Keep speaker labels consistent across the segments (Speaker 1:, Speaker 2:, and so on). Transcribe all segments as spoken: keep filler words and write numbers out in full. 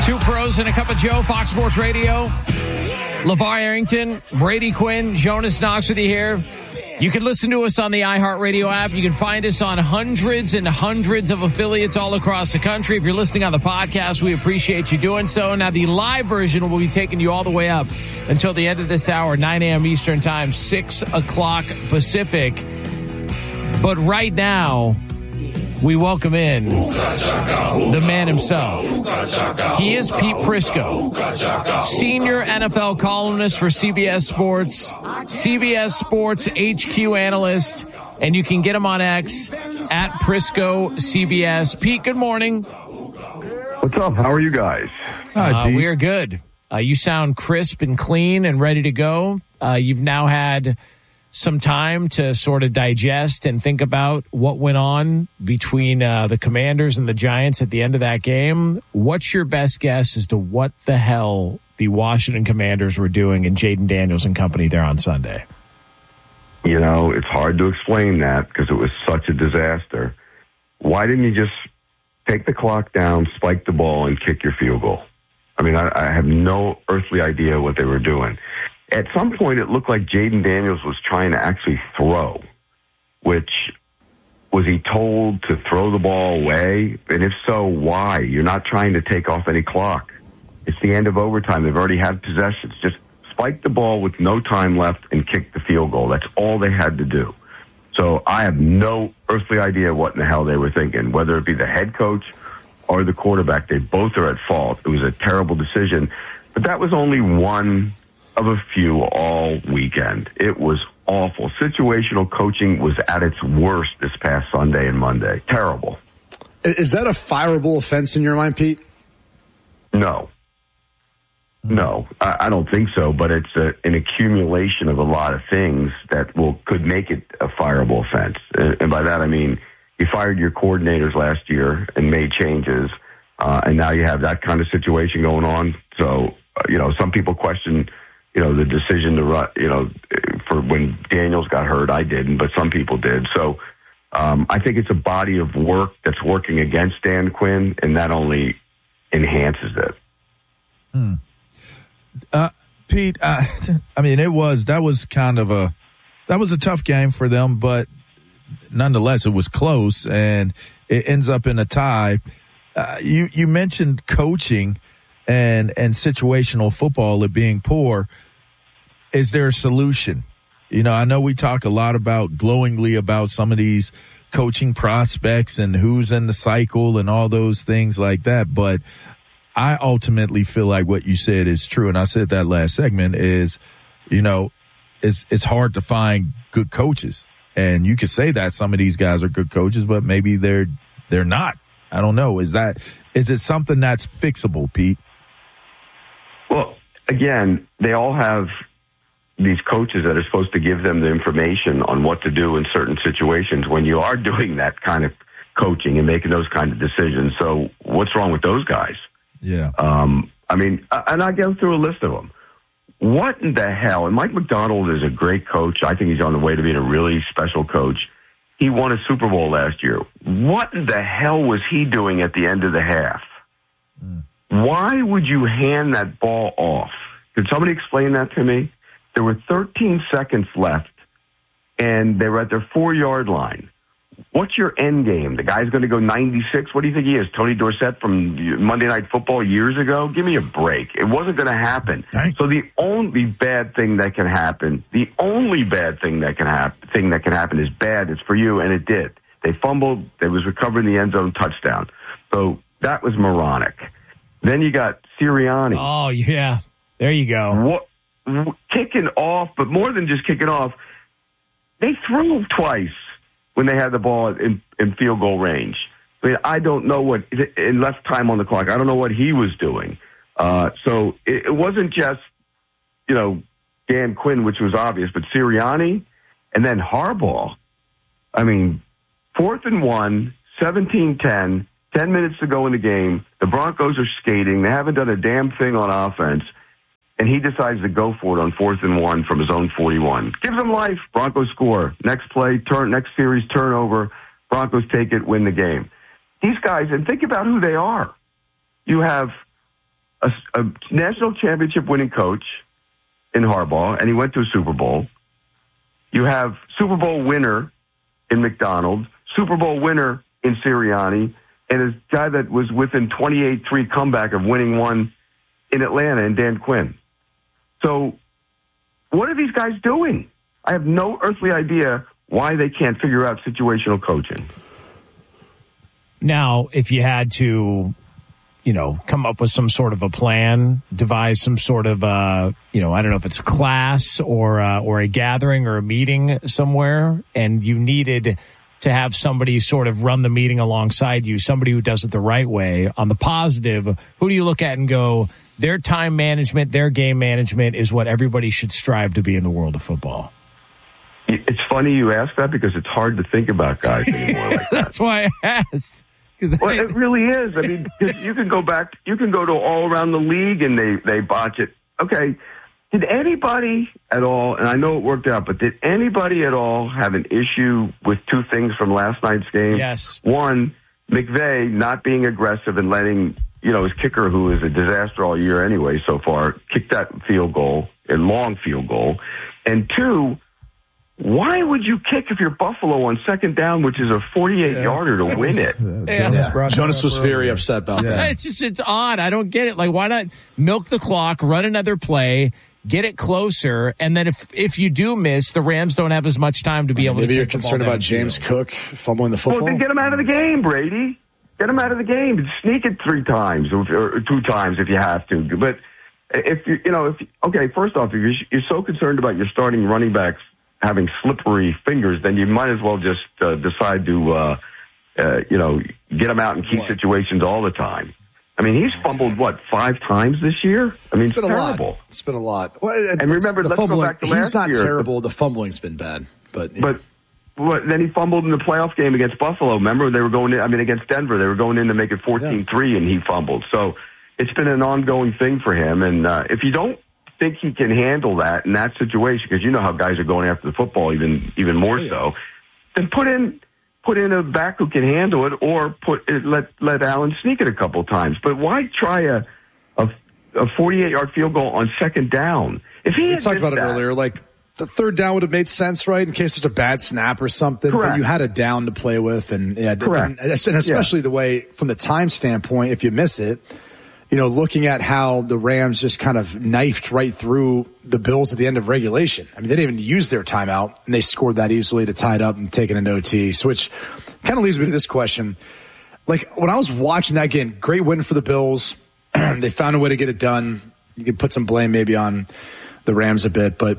Speaker 1: Two pros and a cup of Joe, Fox Sports Radio. LeVar Arrington, Brady Quinn, Jonas Knox with you here. You can listen to us on the iHeartRadio app. You can find us on hundreds and hundreds of affiliates all across the country. If you're listening on the podcast, we appreciate you doing so. Now, the live version will be taking you all the way up until the end of this hour, nine a.m. Eastern Time, six o'clock Pacific. But right now, we welcome in the man himself. He is Pete Prisco, senior N F L columnist for C B S Sports, C B S Sports H Q analyst, and you can get him on X at Prisco C B S. Pete, good morning.
Speaker 2: What's up? How are you guys?
Speaker 1: Hi, Pete. Uh, we are good. Uh, you sound crisp and clean and ready to go. Uh, you've now had some time to sort of digest and think about what went on between uh, the Commanders and the Giants at the end of that game. What's your best guess as to what the hell the Washington Commanders were doing and Jaden Daniels and company there on Sunday?
Speaker 2: You know, it's hard to explain that because it was such a disaster. Why didn't you just take the clock down, spike the ball, and kick your field goal? I mean, I, I have no earthly idea what they were doing. At some point, it looked like Jaden Daniels was trying to actually throw, which was he told to throw the ball away? And if so, why? You're not trying to take off any clock. It's the end of overtime. They've already had possessions. Just spike the ball with no time left and kick the field goal. That's all they had to do. So I have no earthly idea what in the hell they were thinking, whether it be the head coach or the quarterback. They both are at fault. It was a terrible decision. But that was only one of a few all weekend. It was awful. Situational coaching was at its worst this past Sunday and Monday. Terrible.
Speaker 3: Is that a fireable offense in your mind, Pete?
Speaker 2: No. No, I, I don't think so, but it's a, an accumulation of a lot of things that will could make it a fireable offense. And, and by that I mean you fired your coordinators last year and made changes, uh, and now you have that kind of situation going on. So, uh, you know, some people question you know, the decision to run, you know, for when Daniels got hurt, I didn't, but some people did. So um, I think it's a body of work that's working against Dan Quinn, and that only enhances it.
Speaker 4: Hmm. Uh, Pete, uh, I mean, it was, that was kind of a, that was a tough game for them, but nonetheless, it was close, and it ends up in a tie. Uh, you, you mentioned coaching and, and situational football, it being poor. Is there a solution? You know, I know we talk a lot about glowingly about some of these coaching prospects and who's in the cycle and all those things like that. But I ultimately feel like what you said is true. And I said that last segment is, you know, it's, it's hard to find good coaches. And you could say that some of these guys are good coaches, but maybe they're, they're not. I don't know. Is that, is it something that's fixable, Pete?
Speaker 2: Well, again, they all have these coaches that are supposed to give them the information on what to do in certain situations when you are doing that kind of coaching and making those kind of decisions. So what's wrong with those guys?
Speaker 4: Yeah.
Speaker 2: Um, I mean, and I go through a list of them. What in the hell? And Mike McDonald is a great coach. I think he's on the way to being a really special coach. He won a Super Bowl last year. What in the hell was he doing at the end of the half? Mm. Why would you hand that ball off? Could somebody explain that to me? There were thirteen seconds left, and they were at their four-yard line. What's your end game? The guy's going to go ninety-six? What do you think he is, Tony Dorsett from Monday Night Football years ago? Give me a break. It wasn't going to happen. Thanks. So the only bad thing that can happen, the only bad thing that can happen, thing that can happen is bad. It's for you, and it did. They fumbled. It was recovered in the end zone touchdown. So that was moronic. Then you got Sirianni.
Speaker 1: Oh, yeah. There you go.
Speaker 2: What? Kicking off, but more than just kicking off, they threw twice when they had the ball in, in field goal range. I mean, I don't know what, in left time on the clock, I don't know what he was doing. Uh, so it, it wasn't just, you know, Dan Quinn, which was obvious, but Sirianni and then Harbaugh. I mean, fourth and one, seventeen ten, ten minutes to go in the game. The Broncos are skating. They haven't done a damn thing on offense. And he decides to go for it on fourth and one from his own forty-one. Gives them life. Broncos score. Next play, turn. Next series, turnover. Broncos take it, win the game. These guys, and think about who they are. You have a, a national championship winning coach in Harbaugh, and he went to a Super Bowl. You have Super Bowl winner in McDonald, Super Bowl winner in Sirianni, and a guy that was within twenty-eight three comeback of winning one in Atlanta in Dan Quinn. So what are these guys doing? I have no earthly idea why they can't figure out situational coaching.
Speaker 1: Now, if you had to, you know, come up with some sort of a plan, devise some sort of, uh, you know, I don't know if it's a class or, uh, or a gathering or a meeting somewhere, and you needed to have somebody sort of run the meeting alongside you, somebody who does it the right way. On the positive, who do you look at and go, their time management, their game management is what everybody should strive to be in the world of football?
Speaker 2: It's funny you ask that because it's hard to think about guys anymore like that.
Speaker 1: That's why I asked.
Speaker 2: Well, it really is. I mean, 'cause you can go back, you can go to all around the league and they, they botch it. Okay. Did anybody at all, and I know it worked out, but did anybody at all have an issue with two things from last night's game?
Speaker 1: Yes.
Speaker 2: One, McVay not being aggressive and letting, you know, his kicker, who is a disaster all year anyway so far, kick that field goal, a long field goal. And two, why would you kick if you're Buffalo on second down, which is a forty-eight yarder to win it?
Speaker 3: Yeah. Yeah. Jonas was very upset about
Speaker 1: yeah.
Speaker 3: that.
Speaker 1: It's just, it's odd. I don't get it. Like, why not milk the clock, run another play, get it closer, and then if if you do miss, the Rams don't have as much time to be able
Speaker 3: Maybe
Speaker 1: to
Speaker 3: you're
Speaker 1: take the ball
Speaker 3: concerned
Speaker 1: down
Speaker 3: about James Cook fumbling the football?
Speaker 2: Well, then get him out of the game, Brady. Get him out of the game. Sneak it three times or, or two times if you have to. But if you, you know, if okay, first off, if you're, you're so concerned about your starting running backs having slippery fingers, then you might as well just uh, decide to, uh, uh, you know, get him out in key what? situations all the time. I mean, he's fumbled, what, five times this year? I mean, it's,
Speaker 3: it's been
Speaker 2: terrible.
Speaker 3: A lot. It's been a lot. Well,
Speaker 2: and remember,
Speaker 3: the
Speaker 2: let's
Speaker 3: fumbling,
Speaker 2: go back to last year.
Speaker 3: He's not terrible. The fumbling's been bad. But, yeah.
Speaker 2: but but then he fumbled in the playoff game against Buffalo. Remember, they were going in, I mean, against Denver. They were going in to make it fourteen three, yeah. and he fumbled. So it's been an ongoing thing for him. And uh, if you don't think he can handle that in that situation, because you know how guys are going after the football even even more yeah. so, then put in put in a back who can handle it, or put let let Allen sneak it a couple times. But why try a a, a forty-eight yard field goal on second down? If he
Speaker 3: we
Speaker 2: had
Speaker 3: talked about
Speaker 2: that,
Speaker 3: it earlier, like the third down would have made sense, right? In case there's a bad snap or something,
Speaker 2: correct.
Speaker 3: But you had a down to play with, and yeah,
Speaker 2: correct.
Speaker 3: and especially yeah. the way from the time standpoint, if you miss it. You know, looking at how the Rams just kind of knifed right through the Bills at the end of regulation. I mean, they didn't even use their timeout, and they scored that easily to tie it up and take it into O T. So which kind of leads me to this question. Like, when I was watching that game, great win for the Bills. They found a way to get it done. You can put some blame maybe on the Rams a bit, but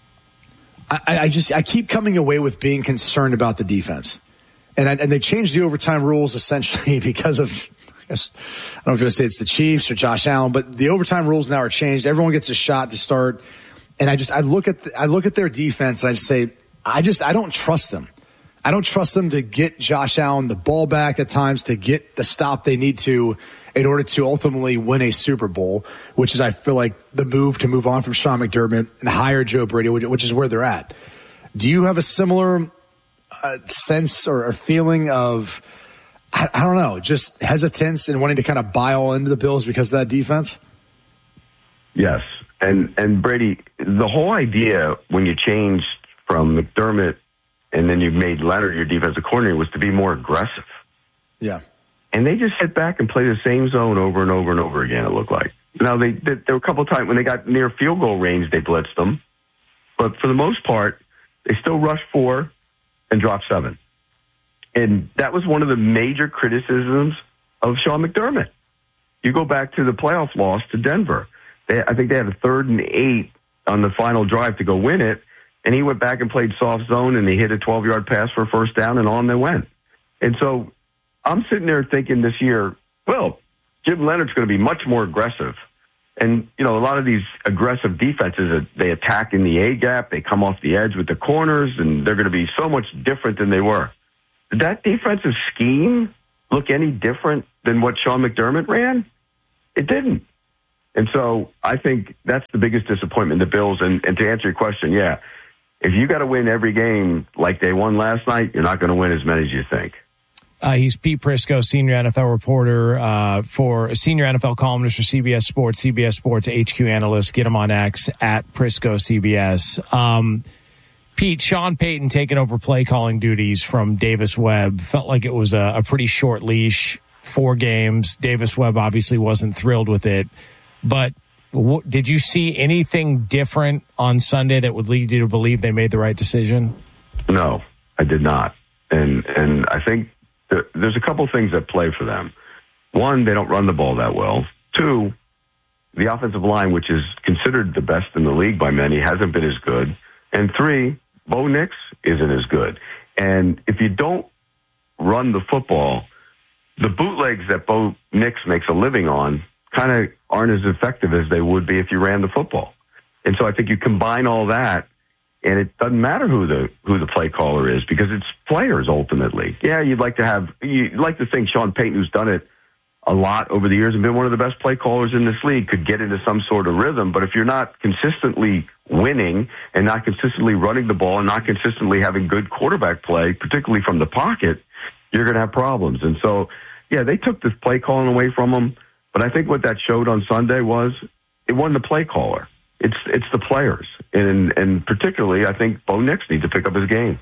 Speaker 3: I, I just I keep coming away with being concerned about the defense. And, I, and they changed the overtime rules essentially because of – I don't know if you're going to say it's the Chiefs or Josh Allen, but the overtime rules now are changed. Everyone gets a shot to start. And I just, I look at, the, I look at their defense and I just say, I just, I don't trust them. I don't trust them to get Josh Allen the ball back at times, to get the stop they need to in order to ultimately win a Super Bowl, which is, I feel like, the move to move on from Sean McDermott and hire Joe Brady, which is where they're at. Do you have a similar uh, sense or, or feeling of, I, I don't know, just hesitance and wanting to kind of buy all into the Bills because of that defense?
Speaker 2: Yes. And, and Brady, the whole idea when you changed from McDermott and then you made Leonard your defensive coordinator was to be more aggressive.
Speaker 3: Yeah.
Speaker 2: And they just sit back and play the same zone over and over and over again, it looked like. Now, they, they there were a couple of times when they got near field goal range, they blitzed them. But for the most part, they still rushed four and dropped seven. And that was one of the major criticisms of Sean McDermott. You go back to the playoff loss to Denver. They, I think they had a third and eight on the final drive to go win it, and he went back and played soft zone, and he hit a twelve-yard pass for a first down, and on they went. And so I'm sitting there thinking this year, well, Jim Leonard's going to be much more aggressive. And, you know, a lot of these aggressive defenses, they attack in the A-gap, they come off the edge with the corners, and they're going to be so much different than they were. Did that defensive scheme look any different than what Sean McDermott ran? It didn't. And so I think that's the biggest disappointment, the Bills. And, and to answer your question, yeah, if you got to win every game like they won last night, you're not going to win as many as you think.
Speaker 1: Uh, he's Pete Prisco, senior N F L reporter, uh, for senior N F L columnist for C B S Sports, C B S Sports H Q analyst. Get him on X at Prisco C B S. Um, Pete, Sean Payton taking over play calling duties from Davis Webb. Felt like it was a, a pretty short leash, four games. Davis Webb obviously wasn't thrilled with it, but w- did you see anything different on Sunday that would lead you to believe they made the right decision?
Speaker 2: No, I did not. And, and I think there's a couple things that play for them. One, they don't run the ball that well. Two, the offensive line, which is considered the best in the league by many, hasn't been as good. And three, Bo Nix isn't as good. And if you don't run the football, the bootlegs that Bo Nix makes a living on kind of aren't as effective as they would be if you ran the football. And so I think you combine all that, and it doesn't matter who the who the play caller is, because it's players ultimately. Yeah, you'd like to have you'd like to think Sean Payton, who's done it a lot over the years and been one of the best play callers in this league, could get into some sort of rhythm. But if you're not consistently winning and not consistently running the ball and not consistently having good quarterback play, particularly from the pocket, you're going to have problems. And so, yeah, they took this play calling away from them. But I think what that showed on Sunday was it wasn't the play caller. It's it's the players, and and particularly, I think Bo Nix needs to pick up his game.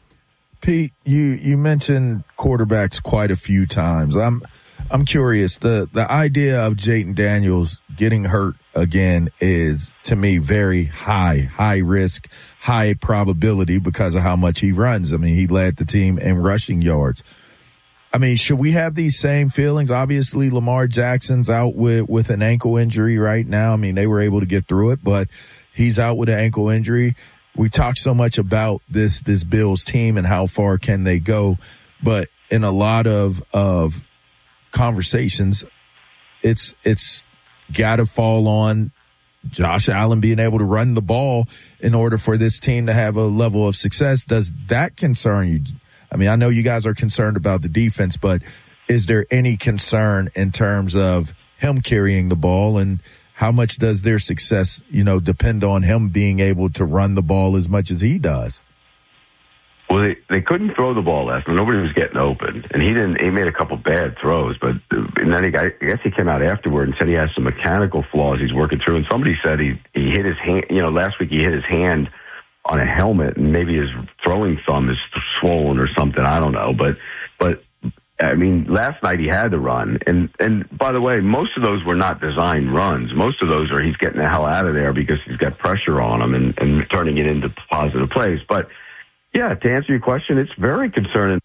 Speaker 4: Pete, you you mentioned quarterbacks quite a few times. I'm I'm curious. The the idea of Jayden Daniels getting hurt again is, to me, very high, high risk, high probability because of how much he runs. I mean, he led the team in rushing yards. I mean, should we have these same feelings? Obviously, Lamar Jackson's out with, with an ankle injury right now. I mean, they were able to get through it, but he's out with an ankle injury. We talk so much about this, this Bills team and how far can they go. But in a lot of, of conversations, it's, it's gotta fall on Josh Allen being able to run the ball in order for this team to have a level of success. Does that concern you? I mean, I know you guys are concerned about the defense, but is there any concern in terms of him carrying the ball, and how much does their success, you know, depend on him being able to run the ball as much as he does?
Speaker 2: Well, they, they couldn't throw the ball last night. Nobody was getting open, and he didn't. He made a couple bad throws, but and then he got, I guess he came out afterward and said he has some mechanical flaws he's working through. And somebody said he he hit his hand. You know, last week he hit his hand on a helmet, and maybe his throwing thumb is swollen or something. I don't know, but but I mean, last night he had to run, and and by the way, most of those were not designed runs. Most of those are he's getting the hell out of there because he's got pressure on him and, and turning it into positive plays. But yeah, to answer your question, it's very concerning.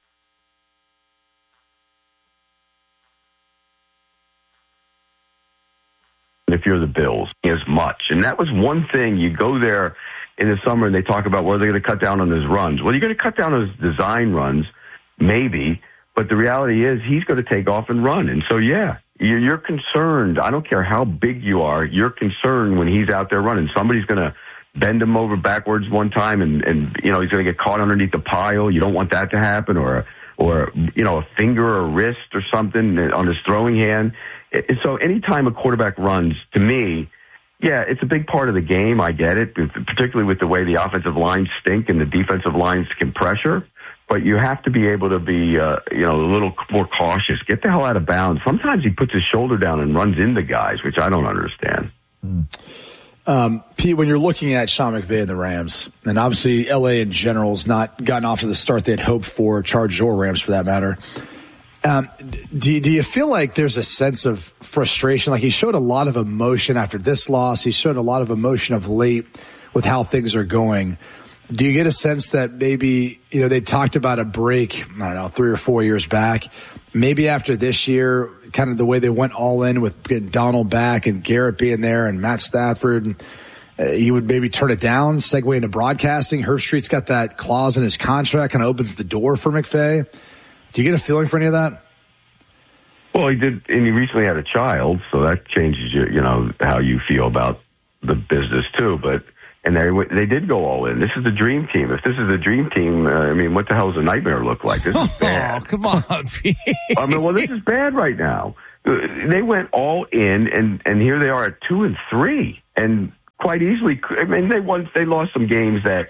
Speaker 2: If you're the Bills, as much, and that was one thing. You go there in the summer and they talk about where they're going to cut down on his runs. Well, you're going to cut down on his design runs, maybe, but the reality is he's going to take off and run. And so, yeah, you're concerned. I don't care how big you are. You're concerned when he's out there running. Somebody's going to bend him over backwards one time, and, and you know, he's going to get caught underneath the pile. You don't want that to happen, or, or you know, a finger or a wrist or something on his throwing hand. And so anytime a quarterback runs, to me, yeah, it's a big part of the game. I get it, particularly with the way the offensive lines stink and the defensive lines can pressure. But you have to be able to be, uh, you know, a little more cautious. Get the hell out of bounds. Sometimes he puts his shoulder down and runs into guys, which I don't understand.
Speaker 3: Mm. Um, Pete, when you're looking at Sean McVay and the Rams, and obviously L A in general has not gotten off to the start they'd hoped for, Chargers or Rams for that matter. Um, do, do you feel like there's a sense of frustration? Like, he showed a lot of emotion after this loss. He showed a lot of emotion of late with how things are going. Do you get a sense that maybe, you know, they talked about a break, I don't know, three or four years back, maybe after this year, kind of the way they went all in with getting Donald back and Garrett being there and Matt Stafford, and uh, you would maybe turn it down, segue into broadcasting? Herb Street's got that clause in his contract, kind of opens the door for McVay. Do you get a feeling for any of that?
Speaker 2: Well, he did, and he recently had a child, so that changes your, you know, how you feel about the business too. But and they they did go all in. This is the dream team. If this is the dream team, uh, I mean, what the hell does a nightmare look like? This is bad.
Speaker 1: Oh, come on, Pete.
Speaker 2: I mean, well, this is bad right now. They went all in, and and here they are at two and three, and quite easily. I mean, they won. They lost some games that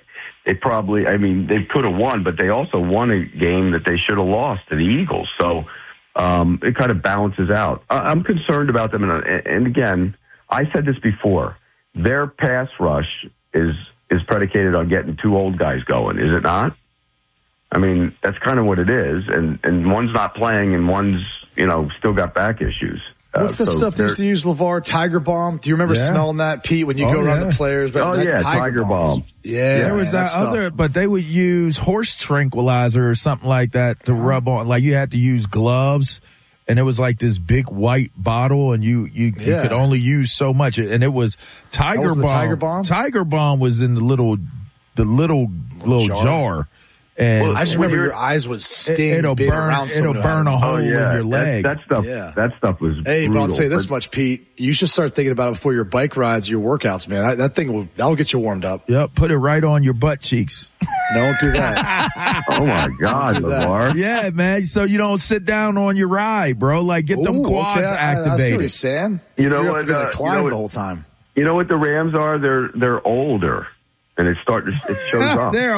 Speaker 2: they probably, I mean, they could have won, but they also won a game that they should have lost to the Eagles. So um, it kind of balances out. I, I'm concerned about them. And, and again, I said this before. Their pass rush is is predicated on getting two old guys going, is it not? I mean, that's kind of what it is. And, and one's not playing and one's, you know, still got back issues.
Speaker 3: What's the uh, so stuff they used to use, LeVar? Tiger Balm? Do you remember yeah. smelling that, Pete, when you oh, go around yeah. the players? But
Speaker 2: oh,
Speaker 3: that
Speaker 2: yeah,
Speaker 3: Tiger,
Speaker 2: Tiger Balm.
Speaker 3: Yeah.
Speaker 4: There was
Speaker 3: man,
Speaker 4: that, that other, but they would use horse tranquilizer or something like that to rub on. Like you had to use gloves, and it was like this big white bottle, and you, you, yeah. you could only use so much. And it was Tiger
Speaker 3: was
Speaker 4: Balm.
Speaker 3: Tiger Balm?
Speaker 4: Tiger Balm was in the little, the little, little jar. jar. And
Speaker 3: well, I just remember your eyes would sting.
Speaker 4: It'll burn. It'll burn a hole
Speaker 2: oh, yeah.
Speaker 4: in your leg.
Speaker 2: That, that stuff. Yeah. That stuff was.
Speaker 3: Hey,
Speaker 2: brutal,
Speaker 3: but I'll tell you this
Speaker 2: but,
Speaker 3: much, Pete. You should start thinking about it before your bike rides, your workouts, man. That, that thing will. That'll get you warmed up.
Speaker 4: Yep. Put it right on your butt cheeks.
Speaker 3: Don't do that.
Speaker 2: Oh my God, LeVar.
Speaker 4: Yeah, man. So you don't sit down on your ride, bro. Like get Ooh, them quads
Speaker 3: okay.
Speaker 4: activated.
Speaker 3: I, I see what you're saying.
Speaker 2: You know
Speaker 3: you're
Speaker 2: what?
Speaker 3: You're
Speaker 2: uh,
Speaker 3: climb
Speaker 2: you know what,
Speaker 3: the whole time.
Speaker 2: You know what the Rams are? They're they're older. And it starts, it shows up.
Speaker 4: They're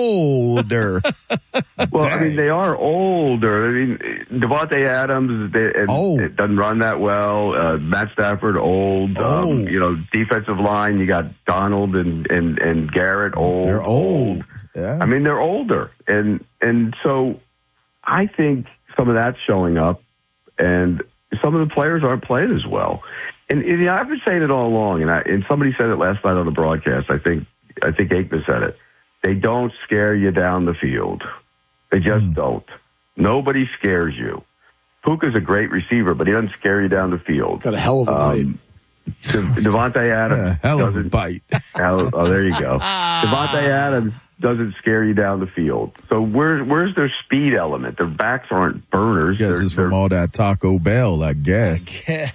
Speaker 4: older.
Speaker 2: Well, I mean, they are older. I mean, Devontae Adams, they, and
Speaker 4: old.
Speaker 2: It doesn't run that well. Uh, Matt Stafford, old.
Speaker 4: old.
Speaker 2: Um, you know, defensive line, you got Donald and, and, and Garrett, old.
Speaker 4: They're old.
Speaker 2: Yeah. I mean, they're older. And, and so I think some of that's showing up, and some of the players aren't playing as well. And, and you know, I've been saying it all along, and, I, and somebody said it last night on the broadcast. I think I think Aikman said it. They don't scare you down the field. They just mm. don't. Nobody scares you. Puka's a great receiver, but he doesn't scare you down the field.
Speaker 3: Got a hell of a
Speaker 2: um, bite. Devontae Adams
Speaker 4: yeah, hell of
Speaker 2: doesn't
Speaker 4: a bite.
Speaker 2: Hell, oh, there you go. Devontae Adams doesn't scare you down the field. So where's where's their speed element? Their backs aren't burners.
Speaker 4: I guess
Speaker 2: they're,
Speaker 4: it's from all that Taco Bell, I guess.
Speaker 3: I guess.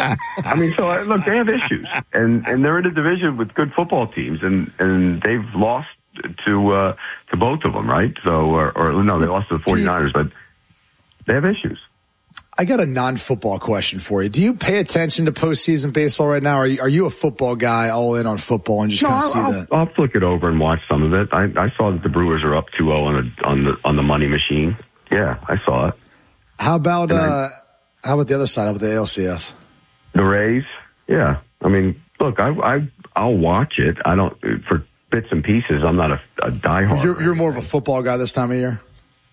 Speaker 2: I mean, so look, they have issues, and and they're in a division with good football teams, and and they've lost to uh, to both of them, right? So, or, or no, they lost to the 49ers, but they have issues.
Speaker 3: I got a non-football question for you. Do you pay attention to postseason baseball right now? Or are you, are you a football guy, all in on football, and just
Speaker 2: no,
Speaker 3: kind of see
Speaker 2: I'll,
Speaker 3: that?
Speaker 2: I'll flick it over and watch some of it. I, I saw that the Brewers are up two oh on a, on the on the money machine. Yeah, I saw it.
Speaker 3: How about
Speaker 2: and
Speaker 3: uh, I, how about the other side? How about the A L C S?
Speaker 2: The Rays, yeah. I mean, look, I, I, I'll watch it. I don't, for bits and pieces, I'm not a, a diehard.
Speaker 3: You're, you're more of a football guy this time of year?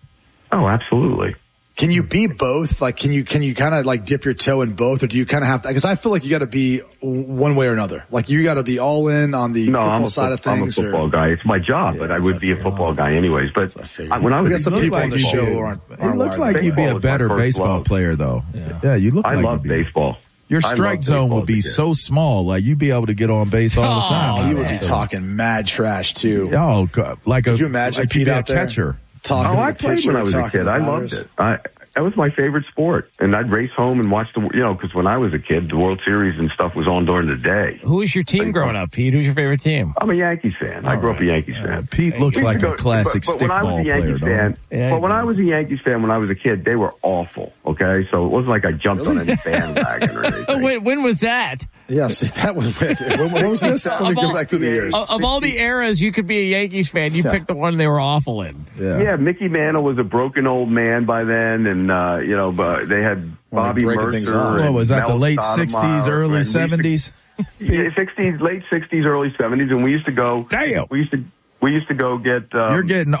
Speaker 2: Oh, absolutely.
Speaker 3: Can you be both? Like, can you, can you kind of like dip your toe in both, or do you kind of have, because I feel like you got to be one way or another. Like, you got to be all in on the
Speaker 2: no,
Speaker 3: football
Speaker 2: I'm a,
Speaker 3: side of things.
Speaker 2: I'm a football or, guy. It's my job, yeah, but I would be a football guy anyways. But I, when I was
Speaker 3: we got some people
Speaker 2: like
Speaker 3: on the show who aren't, aren't
Speaker 4: it looks like you'd be a better baseball love. player, though. Yeah, yeah you look
Speaker 2: I
Speaker 4: like
Speaker 2: love baseball.
Speaker 4: Your strike zone would be so small, like you'd be able to get on base all the time.
Speaker 3: Oh, you would be talking mad trash too.
Speaker 4: Oh, God. like a,
Speaker 3: Could you imagine
Speaker 4: like
Speaker 3: Pete
Speaker 4: be
Speaker 3: out
Speaker 4: a catcher.
Speaker 3: Talking
Speaker 2: oh, I played when I was a kid. I loved it. I, that was my favorite sport, and I'd race home and watch the, you know, because when I was a kid, the World Series and stuff was on during the day.
Speaker 1: Who was your team growing up, Pete? Who's your favorite team?
Speaker 2: I'm a Yankees fan. I grew
Speaker 1: right.
Speaker 2: up a Yankees
Speaker 4: uh,
Speaker 2: fan.
Speaker 4: Pete looks like go, a classic
Speaker 2: but, but when I was a Yankees
Speaker 4: player,
Speaker 2: fan,
Speaker 1: yeah,
Speaker 2: but when I was a Yankees fan, when I was a kid, they were awful. Okay, so it wasn't like I jumped
Speaker 3: really?
Speaker 2: on any bandwagon or anything.
Speaker 1: when, when was that?
Speaker 3: Yeah, see, that was when, when was this? Let me go back through the years.
Speaker 1: Of, of all the eras, you could be a Yankees fan. You yeah. picked the one they were awful in.
Speaker 2: Yeah. yeah, Mickey Mantle was a broken old man by then, and uh, you know, but they had Bobby Mercer.
Speaker 4: What was that? The late sixties, early seventies.
Speaker 2: Yeah, sixties, late sixties, early seventies, and we used to go.
Speaker 4: Damn.
Speaker 2: We used to. We used to go get. Um,
Speaker 4: You're getting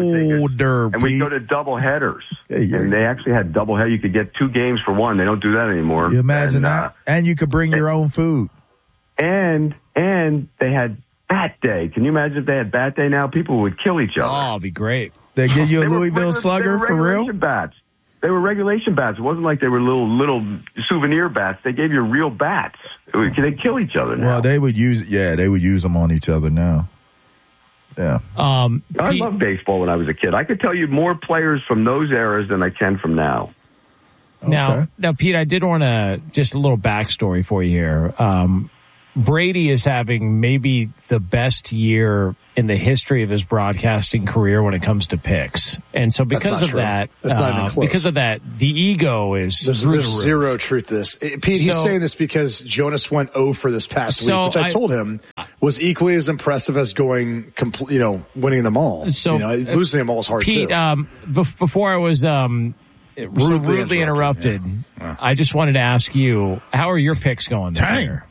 Speaker 4: older,
Speaker 2: and we go to double headers, yeah, and they actually had double head. You could get two games for one. They don't do that anymore.
Speaker 4: You imagine
Speaker 2: and,
Speaker 4: that,
Speaker 2: uh,
Speaker 4: and you could bring
Speaker 2: and,
Speaker 4: your own food.
Speaker 2: And and they had Bat Day. Can you imagine if they had Bat Day now? People would kill each other.
Speaker 1: Oh, it'd be great.
Speaker 4: They give you a
Speaker 2: they
Speaker 4: Louisville
Speaker 2: were,
Speaker 4: Slugger
Speaker 2: were
Speaker 4: for real?
Speaker 2: Bats. They were regulation bats. It wasn't like they were little little souvenir bats. They gave you real bats. They kill each other now.
Speaker 4: Well, they would use yeah, they would use them on each other now. Yeah.
Speaker 1: Um,
Speaker 2: I
Speaker 1: Pete,
Speaker 2: loved baseball when I was a kid. I could tell you more players from those eras than I can from now.
Speaker 1: Now,
Speaker 4: okay.
Speaker 1: now, Pete, I did want to just a little backstory for you here. Um, Brady is having maybe the best year in the history of his broadcasting career when it comes to picks. And so because of
Speaker 3: true.
Speaker 1: that,
Speaker 3: That's not
Speaker 1: uh,
Speaker 3: even close.
Speaker 1: because of that, the ego is
Speaker 3: There's,
Speaker 1: through
Speaker 3: there's
Speaker 1: the roof.
Speaker 3: zero truth to this. Pete, he's
Speaker 1: So-
Speaker 3: saying this because Jonas went oh for this past
Speaker 1: So
Speaker 3: week, which I,
Speaker 1: I-
Speaker 3: told him was equally as impressive as going, compl- you know, winning them all.
Speaker 1: So,
Speaker 3: you know, losing them all is hard
Speaker 1: Pete,
Speaker 3: too.
Speaker 1: um, bef- before I was um, so
Speaker 3: Rudely
Speaker 1: rudely
Speaker 3: interrupted,
Speaker 1: interrupted,
Speaker 3: yeah.
Speaker 1: I just wanted to ask you, how are your picks going this
Speaker 4: Dang.
Speaker 1: year?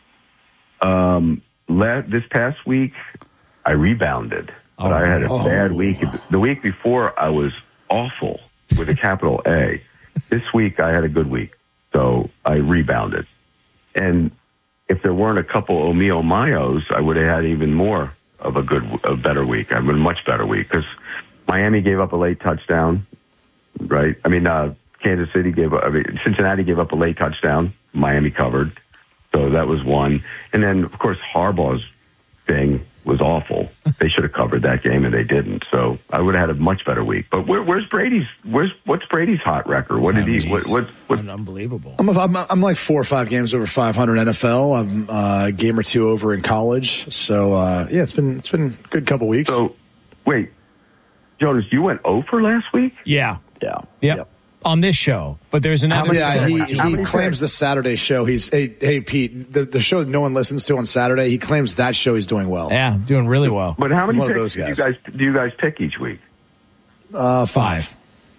Speaker 2: Um, la- this past week, I rebounded, but
Speaker 1: Oh,
Speaker 2: I had a
Speaker 3: oh.
Speaker 2: bad week. The week before, I was awful with a capital A. This week, I had a good week, so I rebounded. And if there weren't a couple Omio Mayos, I would have had even more of a good, a better week. I mean, a much better week because Miami gave up a late touchdown, right? I mean, uh, Kansas City gave up, I mean, Cincinnati gave up a late touchdown. Miami covered. So that was one. And then, of course, Harbaugh's thing was awful. They should have covered that game, and they didn't. So I would have had a much better week. But where, where's Brady's? Where's what's Brady's hot record? What did he? What? What? what
Speaker 1: Unbelievable.
Speaker 3: I'm, I'm, I'm like four or five games over five hundred N F L. I'm uh, a game or two over in college. So uh, yeah, it's been it's been a good couple weeks.
Speaker 2: so wait, Jonas, you went over last week?
Speaker 1: Yeah.
Speaker 3: yeah,
Speaker 1: Yep.
Speaker 3: Yep.
Speaker 1: On this show. But there's another.
Speaker 2: many-
Speaker 3: Yeah, he,
Speaker 2: How
Speaker 3: he
Speaker 2: many
Speaker 3: claims
Speaker 2: picks?
Speaker 3: the Saturday show. He's hey hey Pete, the, the show that no one listens to on Saturday. He claims that show he's doing well.
Speaker 1: Yeah, doing really well.
Speaker 2: But how many
Speaker 3: one of
Speaker 2: picks
Speaker 3: those
Speaker 2: do you
Speaker 3: guys.
Speaker 2: guys do you guys pick each week?
Speaker 3: Uh, five.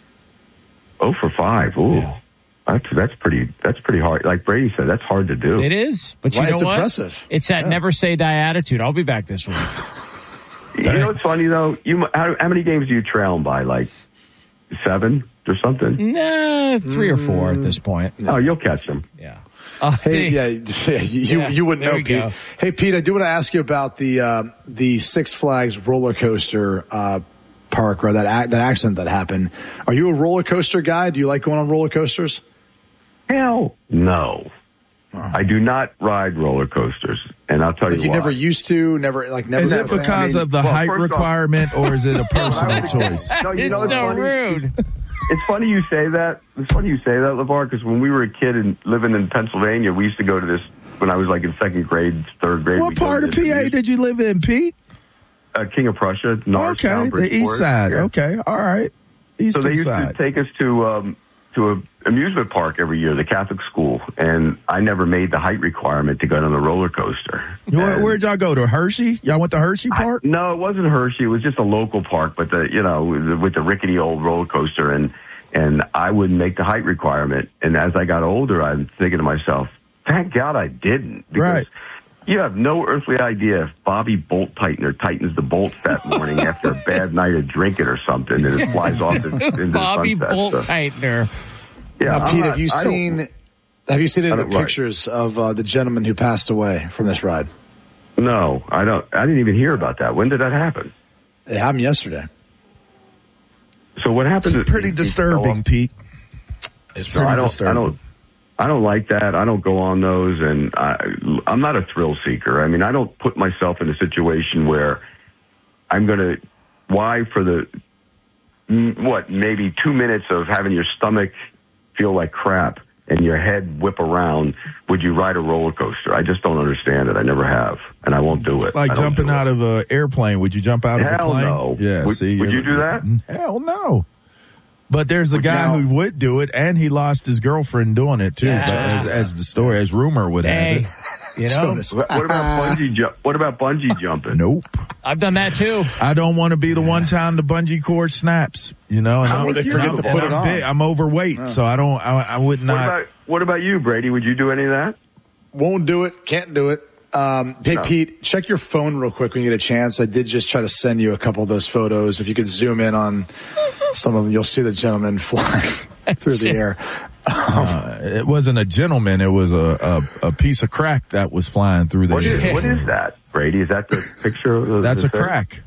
Speaker 2: Oh, for five. Ooh,
Speaker 1: Yeah.
Speaker 2: that's that's pretty that's pretty hard. Like Brady said, that's hard to do.
Speaker 1: It is, but you
Speaker 3: Why,
Speaker 1: know
Speaker 3: it's
Speaker 1: what?
Speaker 3: impressive.
Speaker 1: It's that
Speaker 3: Yeah.
Speaker 1: never say die attitude. I'll be back this week.
Speaker 2: You know what's funny though? You how, how many games do you trail them by? Like seven or something?
Speaker 1: Nah, three or four at this point.
Speaker 2: Oh, you'll catch them.
Speaker 1: Yeah. Uh,
Speaker 3: Hey, yeah, yeah, you
Speaker 1: Yeah,
Speaker 3: you wouldn't
Speaker 1: there
Speaker 3: know,
Speaker 1: we
Speaker 3: Pete.
Speaker 1: go.
Speaker 3: Hey, Pete, I do want to ask you about the uh, the Six Flags roller coaster uh, park or that ac- that accident that happened. Are you a roller coaster guy? Do you like going on roller coasters?
Speaker 2: Hell no. I do not ride roller coasters, and I'll tell you,
Speaker 3: You
Speaker 2: why.
Speaker 3: never used to, never like never.
Speaker 4: Is
Speaker 3: been
Speaker 4: it
Speaker 3: a fan?
Speaker 4: because
Speaker 2: I mean,
Speaker 4: of the
Speaker 2: well,
Speaker 4: height
Speaker 2: first off-
Speaker 4: requirement, or is it a personal choice?
Speaker 2: No, you
Speaker 1: it's
Speaker 2: know what's
Speaker 1: so
Speaker 2: funny?
Speaker 1: rude.
Speaker 2: It's funny you say that. It's funny you say that, LeVar, because when we were a kid and living in Pennsylvania, we used to go to this when I was like in second grade, third grade.
Speaker 4: What
Speaker 2: we'd go
Speaker 4: part
Speaker 2: to
Speaker 4: of
Speaker 2: this
Speaker 4: P A
Speaker 2: amuse-
Speaker 4: did you live in, Pete?
Speaker 2: Uh, King of Prussia, Norristown,
Speaker 4: Okay, the east
Speaker 2: Bridgeport.
Speaker 4: side.
Speaker 2: Yeah.
Speaker 4: Okay, all right.
Speaker 2: So
Speaker 4: Eastern
Speaker 2: they used
Speaker 4: side.
Speaker 2: to take us to um, to a amusement park every year, the Catholic school, and I never made the height requirement to go on the roller coaster.
Speaker 4: Where,
Speaker 2: And
Speaker 4: where'd y'all go to Hershey? Y'all went to Hershey
Speaker 2: I-
Speaker 4: Park?
Speaker 2: no, it wasn't Hershey. It was just a local park, but the you know with the, with the rickety old roller coaster, and and I wouldn't make the height requirement. And as I got older, I'm thinking to myself, thank God I didn't, because
Speaker 4: Right.
Speaker 2: you have no earthly idea if Bobby Bolt Tightener tightens the bolts that morning after a bad night of drinking or something, and it flies off into, into
Speaker 1: Bobby
Speaker 2: the sunset.
Speaker 1: Bolt
Speaker 2: So,
Speaker 1: Tightener.
Speaker 2: yeah,
Speaker 3: Now,
Speaker 2: I'm
Speaker 3: Pete,
Speaker 2: not-
Speaker 3: have you
Speaker 2: I don't-
Speaker 3: seen? Have you seen any
Speaker 2: I
Speaker 3: of the
Speaker 2: don't- right.
Speaker 3: pictures of uh, the gentleman who passed away from this ride?
Speaker 2: No, I don't. I didn't even hear about that. When did that happen?
Speaker 3: It happened yesterday.
Speaker 2: So what happened?
Speaker 4: It's
Speaker 2: to-
Speaker 4: pretty
Speaker 2: he- he fell
Speaker 4: disturbing,
Speaker 2: off?
Speaker 4: Pete. It's
Speaker 2: So
Speaker 4: pretty
Speaker 2: I don't,
Speaker 4: disturbing.
Speaker 2: I don't, I don't like that. I don't go on those, and I, I'm not a thrill seeker. I mean, I don't put myself in a situation where I'm going to. Why for the mm, what? Maybe two minutes of having your stomach feel like crap and your head whip around. Would you ride a roller coaster? I just don't understand it. I never have, and I won't do it.
Speaker 4: It's like
Speaker 2: I don't
Speaker 4: jumping
Speaker 2: do
Speaker 4: out
Speaker 2: it.
Speaker 4: of an airplane. Would you jump out of a
Speaker 2: Hell
Speaker 4: plane?
Speaker 2: no.
Speaker 4: Yeah.
Speaker 2: Would-
Speaker 4: see,
Speaker 2: would you do that?
Speaker 4: Hell no. But there's the guy
Speaker 3: now-
Speaker 4: who would do it, and he lost his girlfriend doing it too.
Speaker 1: Yeah.
Speaker 4: As, as the story, as rumor would have
Speaker 1: Hey,
Speaker 4: it.
Speaker 1: you know,
Speaker 3: Jonas.
Speaker 2: What, what about bungee? Ju- what about bungee jumping?
Speaker 4: Nope.
Speaker 1: I've done that too.
Speaker 4: I don't want to be the one time the bungee cord snaps. You know, and
Speaker 2: How
Speaker 4: I'm,
Speaker 2: would they
Speaker 4: and
Speaker 2: forget
Speaker 4: I'm-
Speaker 2: to
Speaker 4: and
Speaker 2: put
Speaker 4: I'm
Speaker 3: it on?
Speaker 4: big- I'm overweight, so I don't. I, I would
Speaker 2: What
Speaker 4: not.
Speaker 2: about what about you, Brady? Would you do any of that?
Speaker 3: Won't do it. Can't do it. Um, hey,
Speaker 2: No.
Speaker 3: Pete, check your phone real quick when you get a chance. I did just try to send you a couple of those photos. If you could zoom in on some of them, you'll see the gentleman flying through the air.
Speaker 4: Uh, it wasn't a gentleman. It was a, a, a piece of crack that was flying through the
Speaker 2: What
Speaker 4: air.
Speaker 2: is, what is that, Brady? Is that the picture? Of
Speaker 4: That's
Speaker 2: the
Speaker 4: a
Speaker 2: thing?
Speaker 4: crack.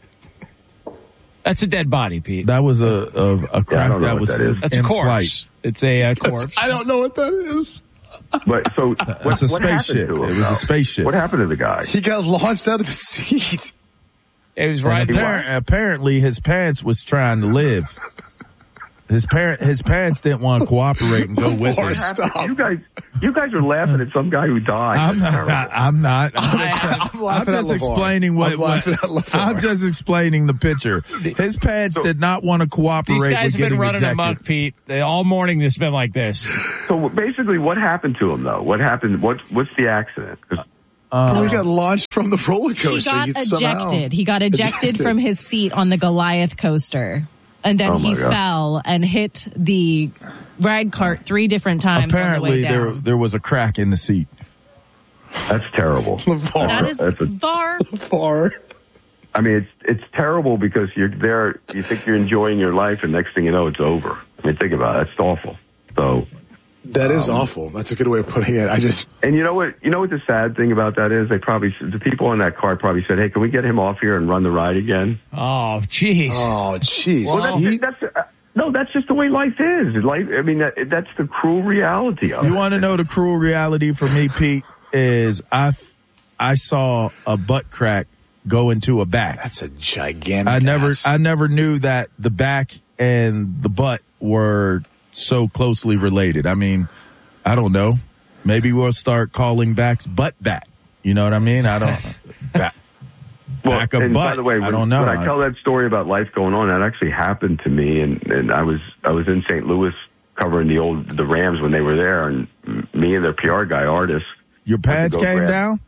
Speaker 1: That's a dead body, Pete.
Speaker 4: That was a a, a crack
Speaker 2: don't know
Speaker 4: that
Speaker 2: what
Speaker 4: was
Speaker 2: that is.
Speaker 1: That's a
Speaker 4: in
Speaker 1: corpse.
Speaker 4: flight.
Speaker 1: It's a uh, corpse.
Speaker 3: I don't know what that is.
Speaker 2: But so what,
Speaker 4: It's a
Speaker 2: what happened
Speaker 4: spaceship.
Speaker 2: to him,
Speaker 4: It was a
Speaker 2: though?
Speaker 4: spaceship.
Speaker 2: What happened to the guy?
Speaker 3: He got launched out of the seat.
Speaker 1: It was
Speaker 4: And
Speaker 1: right there.
Speaker 4: appar- apparently, his pants was trying to live. His parent, his parents didn't want to cooperate and go with
Speaker 2: What
Speaker 4: him.
Speaker 2: happened? You guys, you guys are laughing at some guy who died.
Speaker 4: I'm not. I'm not. I'm just,
Speaker 3: I'm
Speaker 4: I'm
Speaker 3: laughing
Speaker 4: just
Speaker 3: at LeVar.
Speaker 4: explaining what.
Speaker 3: I'm
Speaker 4: what
Speaker 3: laughing at LeVar.
Speaker 4: I'm just explaining the picture. His parents
Speaker 2: So-
Speaker 4: did not want to cooperate.
Speaker 1: These guys
Speaker 4: with
Speaker 1: have been
Speaker 4: getting
Speaker 1: running
Speaker 4: ejected.
Speaker 1: amok, Pete. They, all morning it's been like this.
Speaker 2: So basically, what happened to him, though? What happened? What What's the accident? 'Cause
Speaker 3: Oh, he got launched from the roller
Speaker 5: He
Speaker 3: coaster.
Speaker 5: got
Speaker 3: You'd somehow-
Speaker 5: ejected. He got ejected,
Speaker 3: Ejected.
Speaker 5: from his seat on the Goliath coaster. And then
Speaker 2: Oh,
Speaker 5: he
Speaker 2: my God.
Speaker 5: fell and hit the ride cart three different times
Speaker 4: Apparently,
Speaker 5: on the way
Speaker 4: there
Speaker 5: down.
Speaker 4: there was a crack in the seat.
Speaker 2: That's terrible.
Speaker 3: LeVar.
Speaker 5: That is
Speaker 2: That's a-
Speaker 5: far.
Speaker 3: Far.
Speaker 2: I mean, it's it's terrible because you're there. You think you're enjoying your life, and next thing you know, it's over. I mean, think about it. That's awful. So,
Speaker 3: That is
Speaker 2: Um,
Speaker 3: awful. That's a good way of putting it. I just,
Speaker 2: and you know what? You know what the sad thing about that is? They probably the people in that car probably said, "Hey, can we get him off here and run the ride again?"
Speaker 1: Oh, jeez.
Speaker 3: oh, jeez.
Speaker 2: Well, that's,
Speaker 3: He-
Speaker 2: that's uh, no, that's just the way life is. Life. I mean, that, that's the cruel reality of
Speaker 4: You
Speaker 2: it.
Speaker 4: want to know the cruel reality for me, Pete? Is I I saw a butt crack go into a back.
Speaker 3: that's a gigantic
Speaker 4: I never
Speaker 3: ass.
Speaker 4: I never knew that the back and the butt were so closely related. I mean, I don't know. Maybe we'll start calling backs butt bat. You know what I mean? I don't back,
Speaker 2: Well,
Speaker 4: back of
Speaker 2: and
Speaker 4: butt.
Speaker 2: by the way, when,
Speaker 4: I don't know.
Speaker 2: when I tell that story about life going on, that actually happened to me, and, and I was I was in Saint Louis covering the old the Rams when they were there, and me and their P R guy, Artis.
Speaker 4: Your pants
Speaker 2: go
Speaker 4: came
Speaker 2: grab-
Speaker 4: down?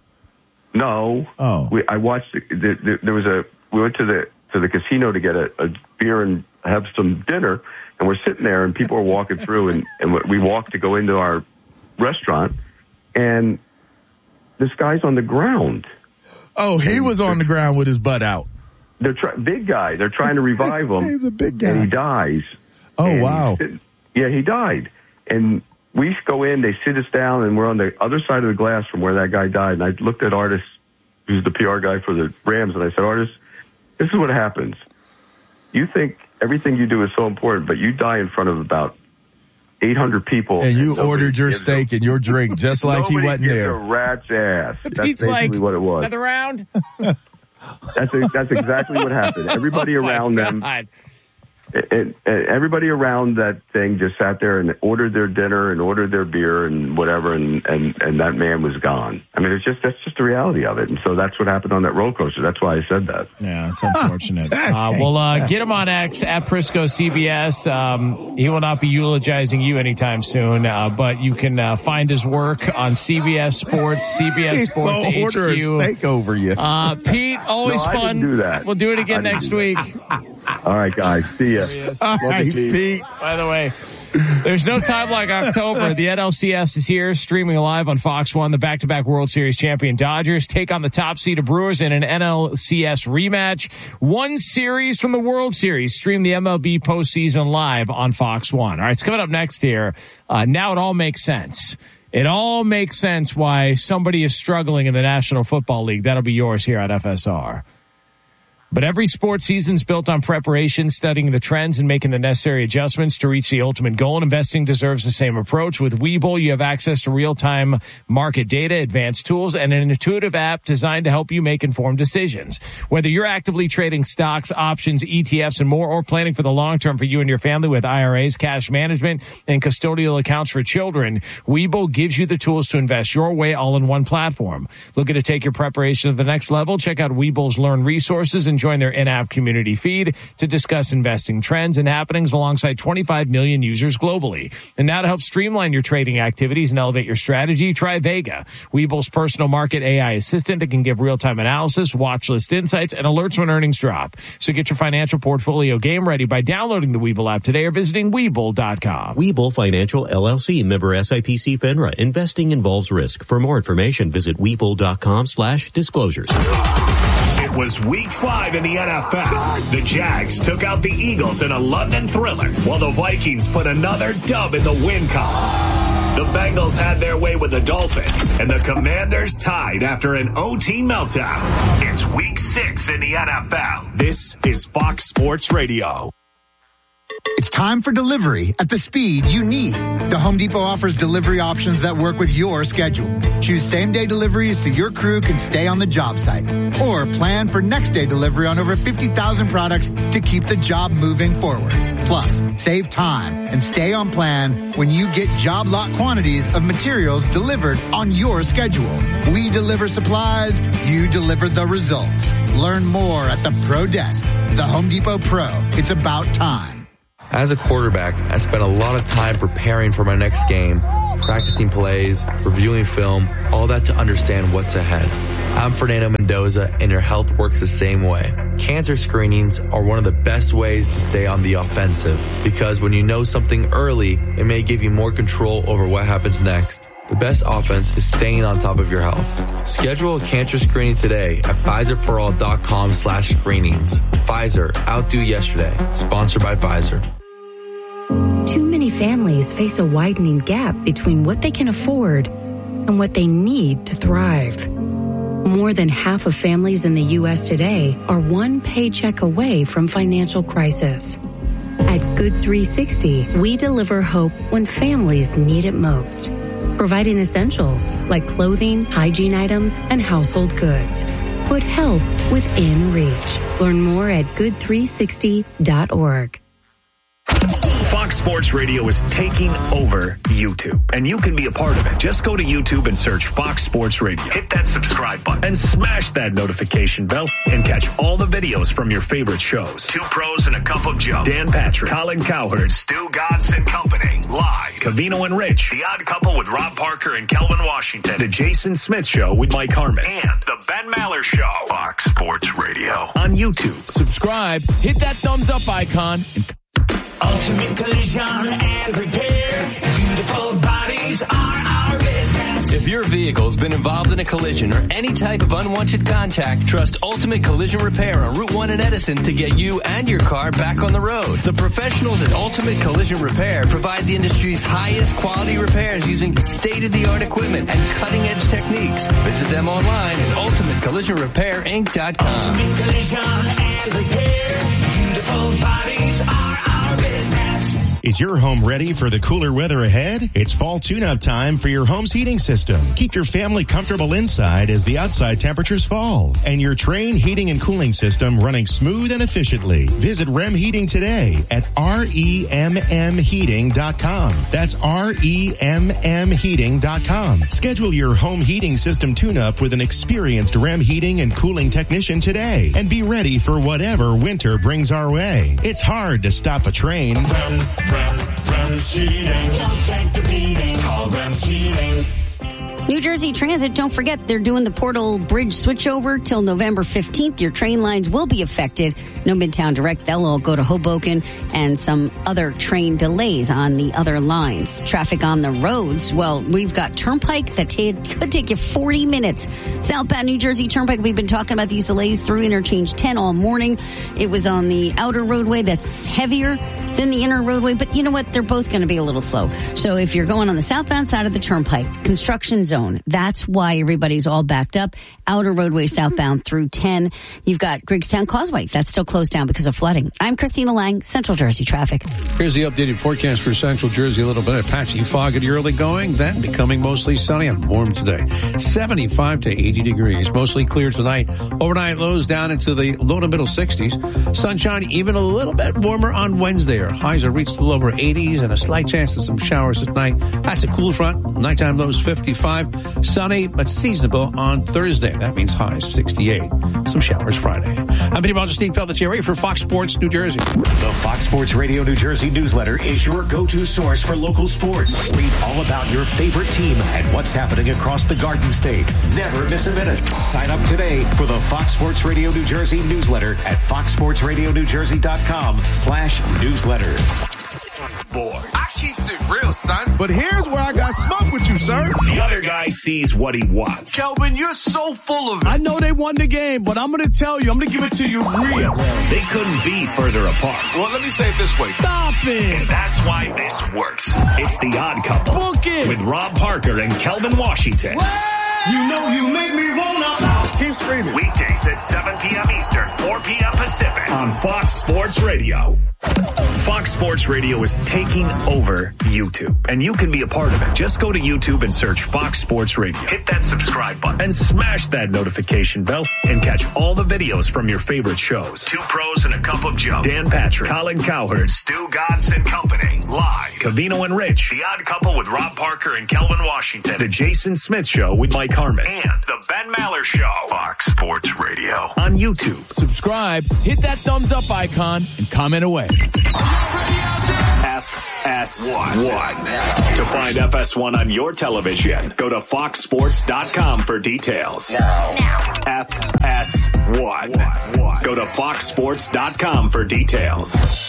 Speaker 2: No.
Speaker 4: Oh.
Speaker 2: We, I watched. The, the, the, there was a. We went to the to the casino to get a, a beer and have some dinner, and we're sitting there, and people are walking through, and and we walked to go into our restaurant, and this guy's on the ground.
Speaker 4: Oh, he was on the ground with his butt out.
Speaker 2: They're try, big guy. They're trying to revive him.
Speaker 4: He's a big
Speaker 2: and
Speaker 4: guy.
Speaker 2: he dies.
Speaker 4: Oh,
Speaker 2: And
Speaker 4: wow.
Speaker 2: he's sitting- Yeah, he died. And we go in, they sit us down, and we're on the other side of the glass from where that guy died. And I looked at Artis, who's the P R guy for the Rams, and I said, Artis, this is what happens. You think everything you do is so important, but you die in front of about eight hundred people.
Speaker 4: And you
Speaker 2: nobody
Speaker 4: ordered your
Speaker 2: gives
Speaker 4: steak
Speaker 2: a-
Speaker 4: and your drink just like he
Speaker 2: nobody
Speaker 4: wasn't
Speaker 2: gives
Speaker 4: there.
Speaker 2: a rat's ass. That's
Speaker 1: Pete's
Speaker 2: basically
Speaker 1: like,
Speaker 2: what it was.
Speaker 1: another round?
Speaker 2: That's a, that's exactly what happened. Everybody
Speaker 1: Oh, my
Speaker 2: around them,
Speaker 1: God.
Speaker 2: and, and everybody around that thing just sat there and ordered their dinner and ordered their beer and whatever, and, and, and that man was gone. I mean, it's just that's just the reality of it, and so that's what happened on that roller coaster. That's why I said that.
Speaker 1: Yeah, it's unfortunate.
Speaker 4: dang.
Speaker 1: uh, well, uh, get him on X at Prisco C B S. Um, he will not be eulogizing you anytime soon, uh, but you can uh, find his work on C B S Sports, C B S Sports
Speaker 4: He'll order
Speaker 1: H Q.
Speaker 4: a steak over you.
Speaker 1: Uh, Pete, always
Speaker 2: No, I
Speaker 1: fun.
Speaker 2: didn't do that.
Speaker 1: We'll do it
Speaker 2: I
Speaker 1: again
Speaker 2: didn't
Speaker 1: next
Speaker 2: do
Speaker 1: week.
Speaker 2: All right, guys, see ya.
Speaker 4: All right,
Speaker 3: you, Pete.
Speaker 4: Pete.
Speaker 1: By the way, there's no time like October. The N L C S is here, streaming live on Fox one. The back-to-back World Series champion Dodgers take on the top seed of Brewers in an N L C S rematch. One series from the World Series. Stream the M L B postseason live on Fox one. All right, it's coming up next here. Uh, now it all makes sense. It all makes sense why somebody is struggling in the National Football League. That'll be yours here on F S R. But every sports season's built on preparation, studying the trends, and making the necessary adjustments to reach the ultimate goal. And investing deserves the same approach. With Webull, you have access to real-time market data, advanced tools, and an intuitive app designed to help you make informed decisions. Whether you're actively trading stocks, options, E T Fs, and more, or planning for the long term for you and your family with I R As, cash management, and custodial accounts for children, Webull gives you the tools to invest your way all in one platform. Looking to take your preparation to the next level? Check out Webull's Learn resources and join their in-app community feed to discuss investing trends and happenings alongside twenty-five million users globally. And now to help streamline your trading activities and elevate your strategy, try Vega, Webull's personal market A I assistant that can give real-time analysis, watch list insights, and alerts when earnings drop. So get your financial portfolio game ready by downloading the Webull app today or visiting Webull dot com.
Speaker 6: Webull Financial L L C, member S I P C FINRA. Investing involves risk. For more information, visit Webull dot com slash disclosures.
Speaker 7: It was week five in the N F L. The Jags took out the Eagles in a London thriller, while the Vikings put another dub in the win column. The Bengals had their way with the Dolphins, and the Commanders tied after an O T meltdown. It's week six in the N F L. This is Fox Sports Radio.
Speaker 8: It's time for delivery at the speed you need. The Home Depot offers delivery options that work with your schedule. Choose same-day deliveries so your crew can stay on the job site. Or plan for next-day delivery on over fifty thousand products to keep the job moving forward. Plus, save time and stay on plan when you get job lot quantities of materials delivered on your schedule. We deliver supplies, you deliver the results. Learn more at the Pro Desk. The Home Depot Pro. It's about time.
Speaker 9: As a quarterback, I spent a lot of time preparing for my next game, practicing plays, reviewing film, all that to understand what's ahead. I'm Fernando Mendoza, and your health works the same way. Cancer screenings are one of the best ways to stay on the offensive, because when you know something early, it may give you more control over what happens next. The best offense is staying on top of your health. Schedule a cancer screening today at Pfizer-for-all.com slash screenings. Pfizer, outdo yesterday. Sponsored by Pfizer.
Speaker 10: Too many families face a widening gap between what they can afford and what they need to thrive. More than half of families in the U S today are one paycheck away from financial crisis. At Good three sixty, we deliver hope when families need it most, providing essentials like clothing, hygiene items, and household goods. Put help within reach. Learn more at good three sixty dot org.
Speaker 7: Fox Sports Radio is taking over YouTube, and you can be a part of it. Just go to YouTube and search Fox Sports Radio. Hit that subscribe button and smash that notification bell and catch all the videos from your favorite shows. Two Pros and a Cup of Joe. Dan Patrick, Colin Cowherd, Stu Godson and Company. Live. Covino and Rich. The Odd Couple with Rob Parker and Kelvin Washington. The Jason Smith Show with Mike Harmon. And the Ben Maller Show. Fox Sports Radio. On YouTube.
Speaker 1: Subscribe, hit that thumbs up icon, and
Speaker 11: Ultimate Collision and Repair. Beautiful bodies are our business.
Speaker 12: If your vehicle's been involved in a collision or any type of unwanted contact, trust Ultimate Collision Repair on Route one in Edison to get you and your car back on the road. The professionals at Ultimate Collision Repair provide the industry's highest quality repairs using state-of-the-art equipment and cutting-edge techniques. Visit them online at ultimate collision repair inc dot com.
Speaker 11: Ultimate Collision and Repair. Beautiful bodies are our business.
Speaker 13: Is your home ready for the cooler weather ahead? It's fall tune-up time for your home's heating system. Keep your family comfortable inside as the outside temperatures fall. And your Trane heating and cooling system running smooth and efficiently. Visit R E M Heating today at R E M M heating dot com. That's R E M M heating dot com. Schedule your home heating system tune-up with an experienced R E M heating and cooling technician today. And be ready for whatever winter brings our way. It's hard to stop a train.
Speaker 11: Rem, rem, rem heating. Don't take the beating. Call Rem Heating.
Speaker 14: New Jersey Transit, don't forget, they're doing the Portal Bridge switchover till November fifteenth. Your train lines will be affected. No Midtown Direct, they'll all go to Hoboken, and some other train delays on the other lines. Traffic on the roads, well, we've got Turnpike that t- could take you forty minutes. Southbound New Jersey Turnpike, we've been talking about these delays through Interchange ten all morning. It was on the outer roadway that's heavier than the inner roadway, but you know what? They're both going to be a little slow. So if you're going on the southbound side of the Turnpike, construction zone, that's why everybody's all backed up. Outer roadway southbound through ten. You've got Griggstown Causeway. That's still closed down because of flooding. I'm Christina Lang, Central Jersey Traffic.
Speaker 15: Here's the updated forecast for Central Jersey. A little bit of patchy fog at the early going, then becoming mostly sunny and warm today. seventy-five to eighty degrees. Mostly clear tonight. Overnight lows down into the low to middle sixties. Sunshine even a little bit warmer on Wednesday. Our highs are reached the lower eighties and a slight chance of some showers at night. That's a cool front. Nighttime lows fifty-five. Sunny but seasonable on Thursday. That means highs sixty-eight. Some showers Friday. I'm Benny Balderstein, Felder for Fox Sports New Jersey.
Speaker 7: The Fox Sports Radio New Jersey newsletter is your go-to source for local sports. Read all about your favorite team and what's happening across the Garden State. Never miss a minute. Sign up today for the Fox Sports Radio New Jersey newsletter at fox sports radio new jersey dot com slash newsletter. Boy.
Speaker 16: I keeps it real, son. But here's where I got smoke with you, sir.
Speaker 7: The other guy sees what he wants.
Speaker 16: Kelvin, you're so full of it. I know they won the game, but I'm going to tell you, I'm going to give it to you real.
Speaker 7: They couldn't be further apart.
Speaker 16: Well, let me say it this way. Stop it.
Speaker 7: And that's why this works. It's The Odd Couple.
Speaker 16: Book it.
Speaker 7: With Rob Parker and Kelvin Washington.
Speaker 16: Well, you know you make me wanna. Keep screaming.
Speaker 7: Weekdays at seven p.m. Eastern, four p.m. Pacific on Fox Sports Radio. Fox Sports Radio is taking over YouTube, and you can be a part of it. Just go to YouTube and search Fox Sports Radio. Hit that subscribe button and smash that notification bell and catch all the videos from your favorite shows. Two Pros and a Cup of Joe. Dan Patrick, Colin Cowherd, Stu Gatz and Company. Live. Cavino and Rich. The Odd Couple with Rob Parker and Kelvin Washington. The Jason Smith Show with Mike Harmon. And The Ben Maller Show. Fox Sports Radio. On YouTube.
Speaker 1: Subscribe, hit that thumbs up icon, and comment away.
Speaker 7: F S one. To find F S one on your television, go to fox sports dot com for details. Now. F S one. Go to fox sports dot com for details.